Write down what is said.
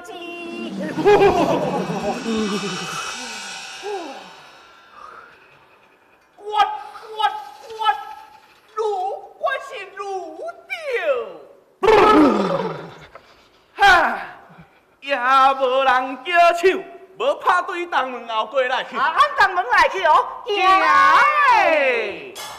鸡。我是路掉，哈，也无人叫手，无拍对东门后过来去。 啊，俺东门来去哦， 行。